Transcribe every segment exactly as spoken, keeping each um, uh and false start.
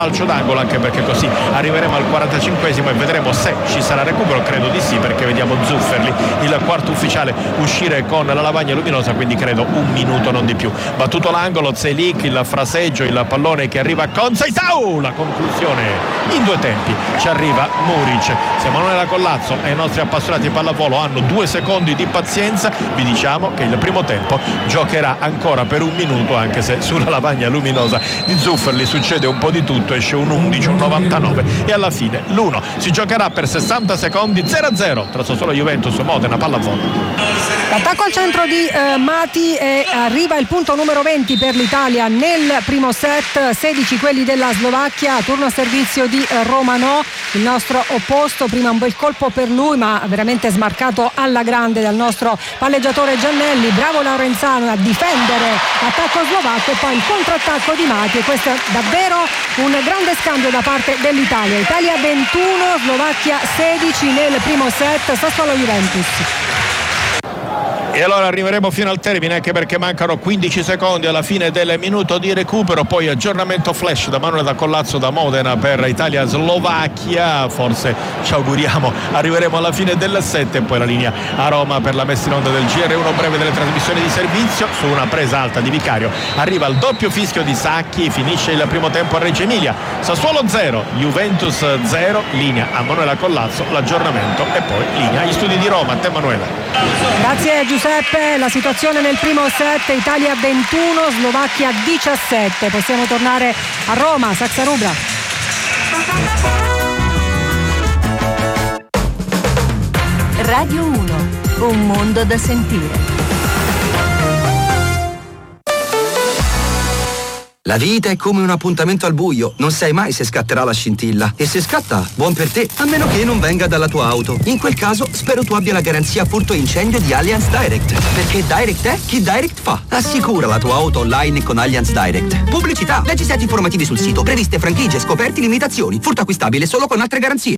calcio d'angolo, anche perché così arriveremo al quarantacinquesimo e vedremo se ci sarà recupero. Credo di sì, perché vediamo Zufferli, il quarto ufficiale, uscire con la lavagna luminosa, quindi credo un minuto, non di più. Battuto l'angolo, Zelik, il fraseggio, il pallone che arriva con Seisau, la conclusione in due tempi, ci arriva Muric. Se Emanuela Collazzo e i nostri appassionati di pallavolo hanno due secondi di pazienza, vi diciamo che il primo tempo giocherà ancora per un minuto, anche se sulla lavagna luminosa di Zufferli succede un po' di tutto. Esce un undici, un novantanove e alla fine l'uno. Si giocherà per sessanta secondi, zero a zero tra Sassuolo Juventus, Modena pallavolo. L'attacco al centro di eh, Mati e arriva il punto numero venti per l'Italia nel primo set, sedici quelli della Slovacchia. Turno a servizio di eh, Romano, il nostro opposto. Prima un bel colpo per lui, ma veramente smarcato alla grande dal nostro palleggiatore Giannelli. Bravo Laurenzano a difendere l'attacco slovacco e poi il contrattacco di Mati, e questo è davvero un grande scambio da parte dell'Italia. Italia ventuno, Slovacchia sedici nel primo set, Sassuolo Juventus. E allora arriveremo fino al termine, anche perché mancano quindici secondi alla fine del minuto di recupero. Poi aggiornamento flash da Manuela Collazzo da Modena per Italia-Slovacchia. Forse ci auguriamo arriveremo alla fine del set, e poi la linea a Roma per la messa in onda del G R uno breve delle trasmissioni di servizio. Su una presa alta di Vicario arriva il doppio fischio di Sacchi, finisce il primo tempo a Reggio Emilia. Sassuolo zero, Juventus zero, linea a Manuela Collazzo, l'aggiornamento, e poi linea agli studi di Roma. A te Manuela. Grazie Giuseppe. La situazione nel primo set, Italia ventuno, Slovacchia diciassette. Possiamo tornare a Roma, Saxa Rubra. Radio uno, un mondo da sentire. La vita è come un appuntamento al buio, non sai mai se scatterà la scintilla. E se scatta, buon per te, a meno che non venga dalla tua auto. In quel caso, spero tu abbia la garanzia furto incendio di Allianz Direct. Perché Direct è chi Direct fa. Assicura la tua auto online con Allianz Direct. Pubblicità, leggi siti informativi sul sito, previste franchigie, scoperti, limitazioni. Furto acquistabile solo con altre garanzie.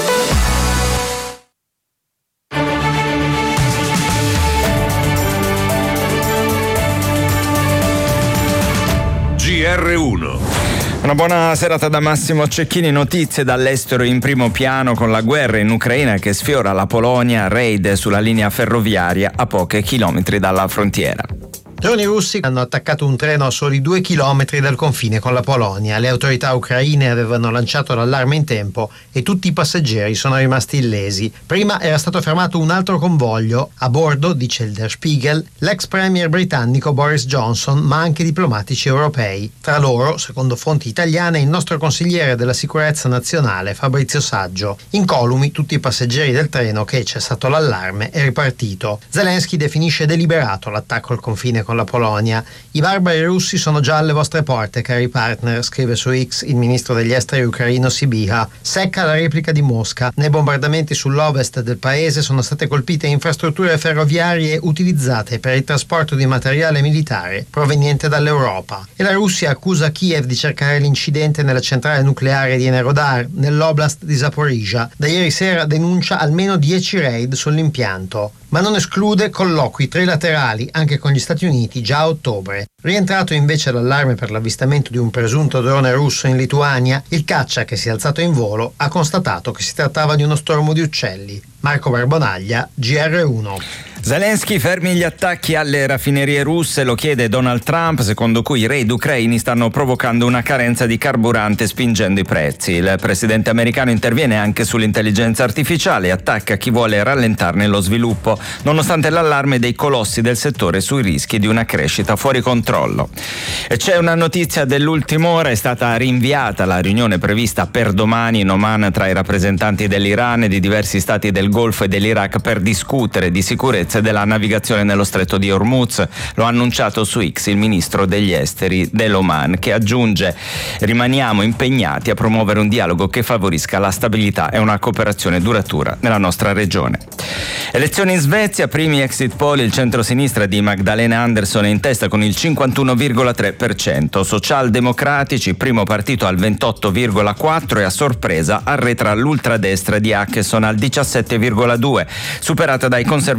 G R uno. Una buona serata da Massimo Cecchini. Notizie dall'estero in primo piano, con la guerra in Ucraina che sfiora la Polonia, raid sulla linea ferroviaria a pochi chilometri dalla frontiera. Droni russi hanno attaccato un treno a soli due chilometri dal confine con la Polonia. Le autorità ucraine avevano lanciato l'allarme in tempo e tutti i passeggeri sono rimasti illesi. Prima era stato fermato un altro convoglio. A bordo, dice il Der Spiegel, l'ex premier britannico Boris Johnson, ma anche diplomatici europei. Tra loro, secondo fonti italiane, il nostro consigliere della sicurezza nazionale Fabrizio Saggio. Incolumi tutti i passeggeri del treno che, cessato l'allarme, è ripartito. Zelensky definisce deliberato l'attacco al confine con la Polonia. I barbari russi sono già alle vostre porte, cari partner, scrive su X il ministro degli esteri ucraino Sibiha. Secca la replica di Mosca. Nei bombardamenti sull'ovest del paese sono state colpite infrastrutture ferroviarie utilizzate per il trasporto di materiale militare proveniente dall'Europa. E la Russia accusa Kiev di cercare l'incidente nella centrale nucleare di Enerhodar, nell'oblast di Zaporizhzhia. Da ieri sera denuncia almeno dieci raid sull'impianto, ma non esclude colloqui trilaterali anche con gli Stati Uniti già a ottobre. Rientrato invece l'allarme per l'avvistamento di un presunto drone russo in Lituania, il caccia, che si è alzato in volo, ha constatato che si trattava di uno stormo di uccelli. Marco Barbonaglia, G R uno. Zelensky fermi gli attacchi alle raffinerie russe, lo chiede Donald Trump, secondo cui i raid ucraini stanno provocando una carenza di carburante spingendo i prezzi. Il presidente americano interviene anche sull'intelligenza artificiale e attacca chi vuole rallentarne lo sviluppo, nonostante l'allarme dei colossi del settore sui rischi di una crescita fuori controllo. E c'è una notizia dell'ultima ora: è stata rinviata la riunione prevista per domani in Oman tra i rappresentanti dell'Iran e di diversi stati del Golfo e dell'Iraq per discutere di sicurezza della navigazione nello stretto di Hormuz. Lo ha annunciato su X il ministro degli esteri dell'Oman, che aggiunge: rimaniamo impegnati a promuovere un dialogo che favorisca la stabilità e una cooperazione duratura nella nostra regione. Elezioni in Svezia, primi exit poll, il centro-sinistra di Magdalena Andersson è in testa con il cinquantuno virgola tre per cento, socialdemocratici primo partito al ventotto virgola quattro per cento e a sorpresa arretra l'ultradestra di Akeson al diciassette virgola due per cento, superata dai conservatori moderati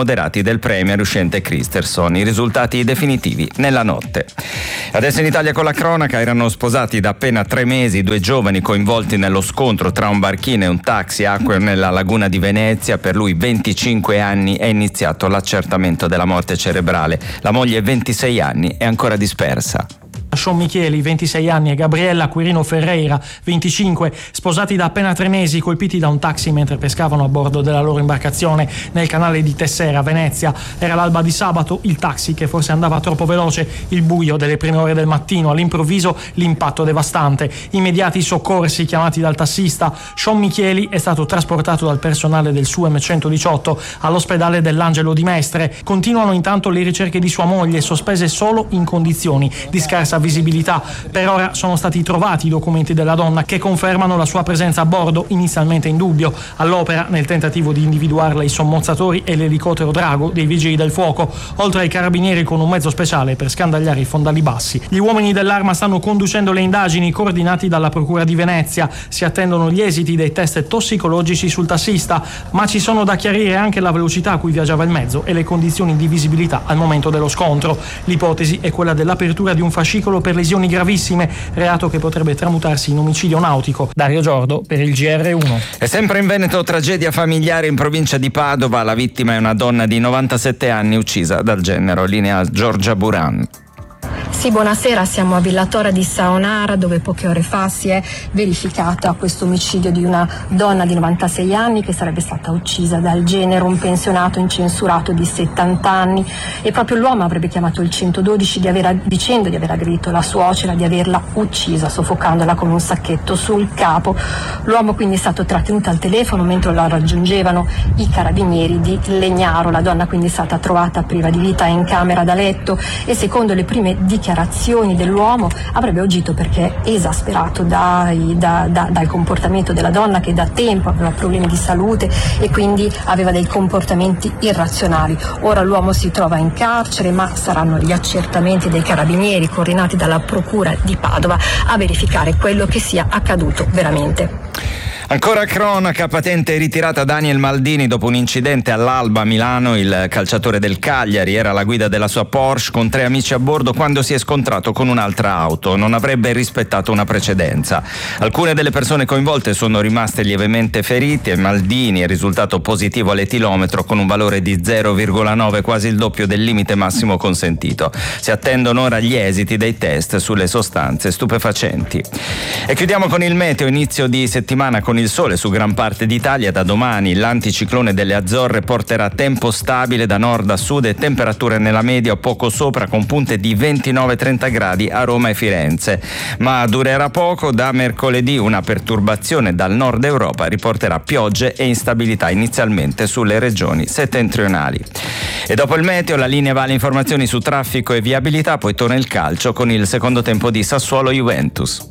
moderati del premier uscente Kristersson. I risultati definitivi nella notte. Adesso in Italia con la cronaca. Erano sposati da appena tre mesi due giovani coinvolti nello scontro tra un barchino e un taxi acqueo nella laguna di Venezia. Per lui, venticinque anni, è iniziato l'accertamento della morte cerebrale. La moglie, ventisei anni, è ancora dispersa. Sean Micheli, ventisei anni, e Gabriella Quirino Ferreira, venticinque, sposati da appena tre mesi, colpiti da un taxi mentre pescavano a bordo della loro imbarcazione nel canale di Tessera, Venezia. Era l'alba di sabato, il taxi che forse andava troppo veloce, il buio delle prime ore del mattino, all'improvviso l'impatto devastante. Immediati soccorsi chiamati dal tassista. Sean Micheli è stato trasportato dal personale del S U M centodiciotto all'ospedale dell'Angelo di Mestre. Continuano intanto le ricerche di sua moglie, sospese solo in condizioni di scarsa visibilità. Per ora sono stati trovati i documenti della donna che confermano la sua presenza a bordo, inizialmente in dubbio, all'opera nel tentativo di individuarla i sommozzatori e l'elicottero Drago dei Vigili del Fuoco, oltre ai carabinieri con un mezzo speciale per scandagliare i fondali bassi. Gli uomini dell'Arma stanno conducendo le indagini coordinati dalla Procura di Venezia. Si attendono gli esiti dei test tossicologici sul tassista, ma ci sono da chiarire anche la velocità a cui viaggiava il mezzo e le condizioni di visibilità al momento dello scontro. L'ipotesi è quella dell'apertura di un fascicolo per lesioni gravissime, reato che potrebbe tramutarsi in omicidio nautico. Dario Giordo per il G R uno. E sempre in Veneto, tragedia familiare in provincia di Padova. La vittima è una donna di novantasette anni uccisa dal genero. Linea Giorgia Buran. Sì, buonasera, siamo a Villatora di Saonara, dove poche ore fa si è verificato questo omicidio di una donna di novantasei anni che sarebbe stata uccisa dal genero, un pensionato incensurato di settanta anni, e proprio l'uomo avrebbe chiamato il centododici di aver, dicendo di aver aggredito la suocera, di averla uccisa soffocandola con un sacchetto sul capo. L'uomo quindi è stato trattenuto al telefono mentre lo raggiungevano i carabinieri di Legnaro. La donna quindi è stata trovata priva di vita in camera da letto e, secondo le prime dichiarazioni dell'uomo, avrebbe agito perché esasperato dai, da, da, dal comportamento della donna, che da tempo aveva problemi di salute e quindi aveva dei comportamenti irrazionali. Ora l'uomo si trova in carcere, ma saranno gli accertamenti dei carabinieri coordinati dalla Procura di Padova a verificare quello che sia accaduto veramente. Ancora cronaca, patente ritirata Daniel Maldini dopo un incidente all'Alba a Milano. Il calciatore del Cagliari era alla guida della sua Porsche con tre amici a bordo quando si è scontrato con un'altra auto. Non avrebbe rispettato una precedenza. Alcune delle persone coinvolte sono rimaste lievemente ferite e Maldini è risultato positivo all'etilometro con un valore di zero virgola nove, quasi il doppio del limite massimo consentito. Si attendono ora gli esiti dei test sulle sostanze stupefacenti. E chiudiamo con il meteo. Inizio di settimana con il sole su gran parte d'Italia. Da domani l'anticiclone delle Azzorre porterà tempo stabile da nord a sud e temperature nella media poco sopra, con punte di ventinove trenta gradi a Roma e Firenze. Ma durerà poco. Da mercoledì una perturbazione dal nord Europa riporterà piogge e instabilità inizialmente sulle regioni settentrionali. E dopo il meteo la linea va alle informazioni su traffico e viabilità, poi torna il calcio con il secondo tempo di Sassuolo Juventus.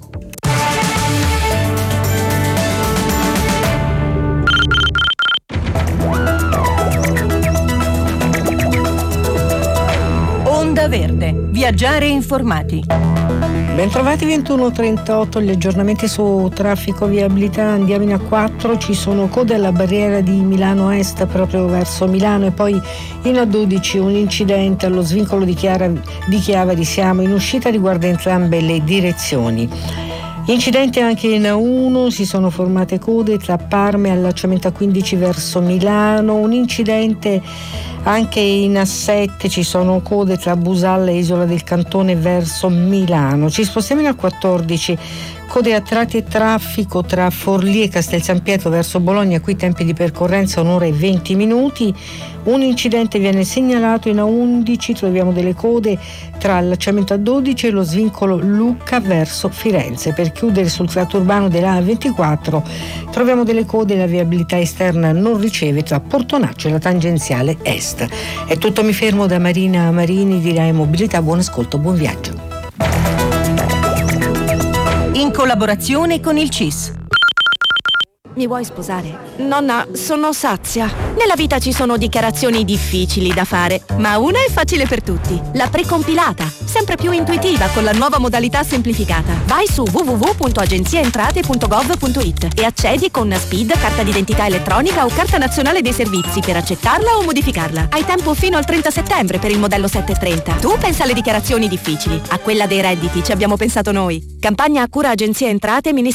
Verde, viaggiare informati. Bentrovati. Ventuno e trentotto, gli aggiornamenti su traffico viabilità. Andiamo in A quattro, ci sono code alla barriera di Milano Est proprio verso Milano, e poi in A dodici un incidente allo svincolo di, Chiara, di Chiavari. Siamo in uscita, riguarda entrambe le direzioni. Incidenti anche in A uno, si sono formate code tra Parma e allacciamento A quindici verso Milano. Un incidente anche in A sette, ci sono code tra Busalla e Isola del Cantone verso Milano. Ci spostiamo in A quattordici, code a tratti e traffico tra Forlì e Castel San Pietro verso Bologna, qui tempi di percorrenza un'ora e venti minuti. Un incidente viene segnalato in A undici, troviamo delle code tra allacciamento A dodici e lo svincolo Lucca verso Firenze. Per chiudere sul tratto urbano della A ventiquattro troviamo delle code, la viabilità esterna non riceve tra Portonaccio e la tangenziale est. È tutto, mi fermo da Marina Marini di Rai Mobilità. Buon ascolto, buon viaggio. In collaborazione con il C I S. Mi vuoi sposare? Nonna, sono sazia. Nella vita ci sono dichiarazioni difficili da fare, ma una è facile per tutti. La precompilata, sempre più intuitiva con la nuova modalità semplificata. Vai su w w w punto agenziaentrate punto gov punto it e accedi con SPID, carta d'identità elettronica o carta nazionale dei servizi per accettarla o modificarla. Hai tempo fino al trenta settembre per il modello settecentotrenta. Tu pensa alle dichiarazioni difficili, a quella dei redditi ci abbiamo pensato noi. Campagna a cura Agenzia Entrate, Ministero